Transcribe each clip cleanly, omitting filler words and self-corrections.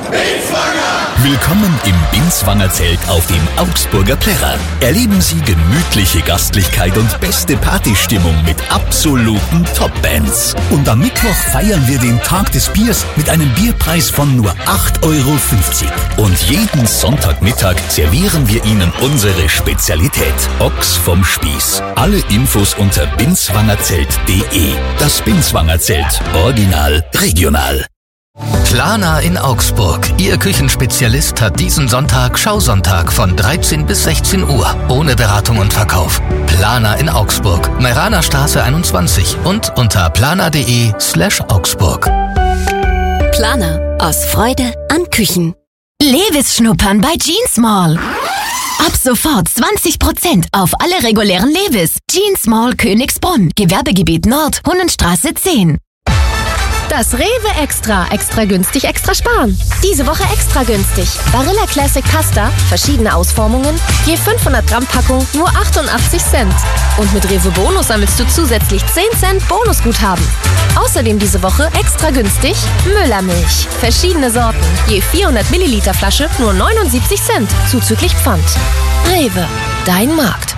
Willkommen im Binswanger Zelt auf dem Augsburger Plärrer. Erleben Sie gemütliche Gastlichkeit und beste Partystimmung mit absoluten Top-Bands. Und am Mittwoch feiern wir den Tag des Biers mit einem Bierpreis von nur 8,50 €. Und jeden Sonntagmittag servieren wir Ihnen unsere Spezialität, Ochs vom Spieß. Alle Infos unter binswangerzelt.de. Das Binswanger Zelt. Original, regional. Plana in Augsburg. Ihr Küchenspezialist hat diesen Sonntag Schausonntag von 13 bis 16 Uhr. Ohne Beratung und Verkauf. Plana in Augsburg. Meiraner Straße 21 und unter plana.de/Augsburg. Plana. Aus Freude an Küchen. Levis schnuppern bei Jeans Mall. Ab sofort 20% auf alle regulären Levis. Jeans Mall Königsbrunn. Gewerbegebiet Nord, Hunnenstraße 10. Das Rewe Extra. Extra günstig, extra sparen. Diese Woche extra günstig. Barilla Classic Pasta, verschiedene Ausformungen, je 500 Gramm Packung, nur 88 Cent. Und mit Rewe Bonus sammelst du zusätzlich 10 Cent Bonusguthaben. Außerdem diese Woche extra günstig Müllermilch. Verschiedene Sorten, je 400 Milliliter Flasche, nur 79 Cent, zuzüglich Pfand. Rewe, dein Markt.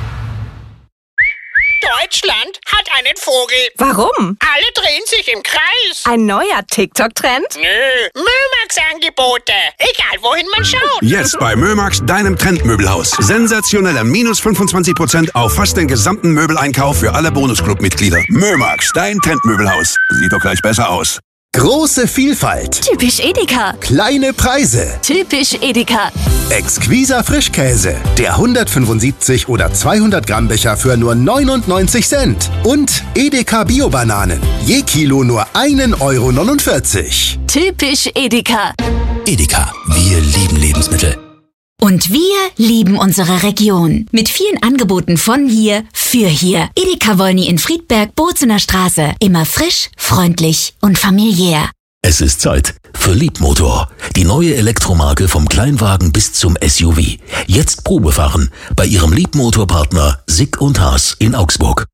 Deutschland hat einen Vogel. Warum? Alle drehen sich im Kreis. Ein neuer TikTok-Trend? Nö, Mömax-Angebote. Egal, wohin man schaut. Jetzt bei Mömax, deinem Trendmöbelhaus. Sensationeller minus 25% auf fast den gesamten Möbeleinkauf für alle Bonusclub-Mitglieder. Mömax, dein Trendmöbelhaus. Sieht doch gleich besser aus. Große Vielfalt. Typisch Edeka. Kleine Preise. Typisch Edeka. Exquiser Frischkäse. Der 175 oder 200 Gramm Becher für nur 99 Cent. Und Edeka Bio-Bananen. Je Kilo nur 1,49 €. Typisch Edeka. Edeka. Wir lieben Lebensmittel. Und wir lieben unsere Region. Mit vielen Angeboten von hier für hier. Edeka Wolny in Friedberg, Bozener Straße. Immer frisch, freundlich und familiär. Es ist Zeit für Liebmotor. Die neue Elektromarke vom Kleinwagen bis zum SUV. Jetzt Probefahren bei Ihrem Liebmotorpartner Sick & Haas in Augsburg.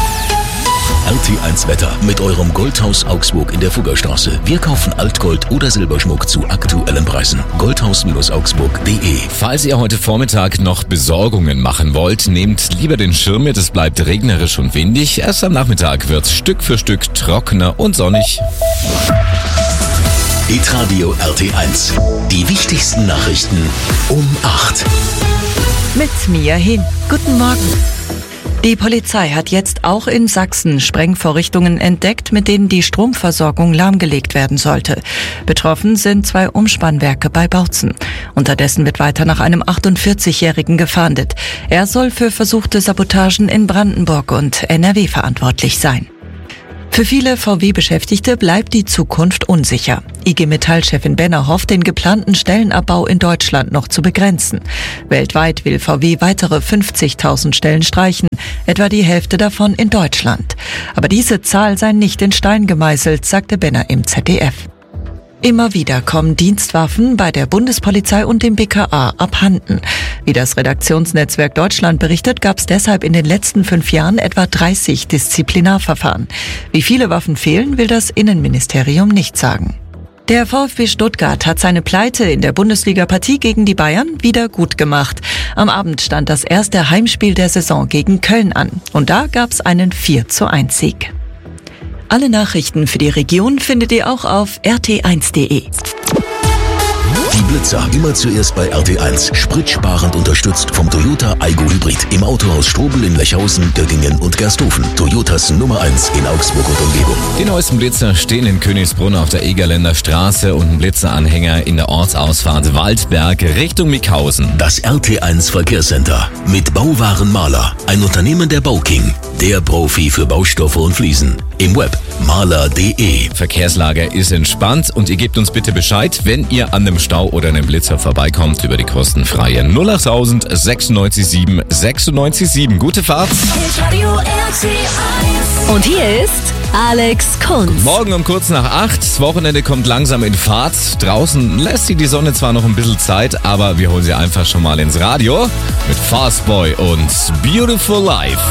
RT1 Wetter mit eurem Goldhaus Augsburg in der Fuggerstraße. Wir kaufen Altgold oder Silberschmuck zu aktuellen Preisen. Goldhaus-augsburg.de. Falls ihr heute Vormittag noch Besorgungen machen wollt, nehmt lieber den Schirm mit. Es bleibt regnerisch und windig. Erst am Nachmittag wird's Stück für Stück trockener und sonnig. Hitradio RT1. Die wichtigsten Nachrichten um 8. Mit Mia Hin. Guten Morgen. Die Polizei hat jetzt auch in Sachsen Sprengvorrichtungen entdeckt, mit denen die Stromversorgung lahmgelegt werden sollte. Betroffen sind 2 Umspannwerke bei Bautzen. Unterdessen wird weiter nach einem 48-Jährigen gefahndet. Er soll für versuchte Sabotagen in Brandenburg und NRW verantwortlich sein. Für viele VW-Beschäftigte bleibt die Zukunft unsicher. IG Metall-Chefin Benner hofft, den geplanten Stellenabbau in Deutschland noch zu begrenzen. Weltweit will VW weitere 50.000 Stellen streichen, etwa die Hälfte davon in Deutschland. Aber diese Zahl sei nicht in Stein gemeißelt, sagte Benner im ZDF. Immer wieder kommen Dienstwaffen bei der Bundespolizei und dem BKA abhanden. Wie das Redaktionsnetzwerk Deutschland berichtet, gab es deshalb in den letzten 5 Jahren etwa 30 Disziplinarverfahren. Wie viele Waffen fehlen, will das Innenministerium nicht sagen. Der VfB Stuttgart hat seine Pleite in der Bundesliga-Partie gegen die Bayern wieder gut gemacht. Am Abend stand das erste Heimspiel der Saison gegen Köln an. Und da gab es einen 4:1-Sieg. Alle Nachrichten für die Region findet ihr auch auf rt1.de. Die Blitzer immer zuerst bei RT1. Spritsparend unterstützt vom Toyota Aygo Hybrid. Im Autohaus Strobel in Lechhausen, Göttingen und Gersthofen. Toyotas Nummer 1 in Augsburg und Umgebung. Die neuesten Blitzer stehen in Königsbrunn auf der Egerländer Straße und ein Blitzeranhänger in der Ortsausfahrt Waldberg Richtung Mickhausen. Das RT1 Verkehrscenter mit Bauwarenmaler. Ein Unternehmen der Bauking. Der Profi für Baustoffe und Fliesen. Im Web maler.de. Verkehrslage ist entspannt und ihr gebt uns bitte Bescheid, wenn ihr an einem Stau oder einem Blitzer vorbeikommt über die kostenfreie 08000 967 967. Gute Fahrt. Und hier ist Alex Kunz. Morgen um kurz nach 8. Das Wochenende kommt langsam in Fahrt. Draußen lässt sie die Sonne zwar noch ein bisschen Zeit, aber wir holen sie einfach schon mal ins Radio mit Fastboy und Beautiful Life.